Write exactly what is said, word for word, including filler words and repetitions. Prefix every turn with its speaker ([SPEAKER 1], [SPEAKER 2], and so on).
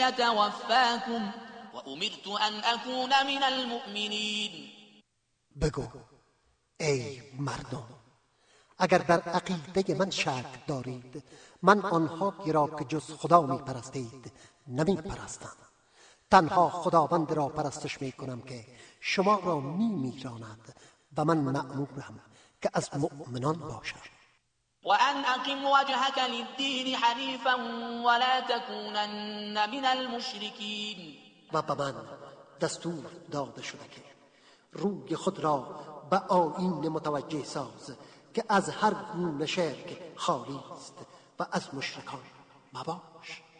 [SPEAKER 1] يتوفاكم وأمرت أن أكون من المؤمنين.
[SPEAKER 2] بگو ای مردم، اگر در عقیده من شک دارید، من آنها را که جز خدا می پرستید نمی پرستم. تنها خداوند را پرستش می کنم که شما را می میراند و من مأمورم که از مؤمنان باشم.
[SPEAKER 1] وأن أقم وجهك للدين حنيفا ولا تكونن من المشركين.
[SPEAKER 2] و به من دستور داده شده که روی خود را به آیین متوجه ساز که از هر گونه شرک خالی است و از مشرکان مباش.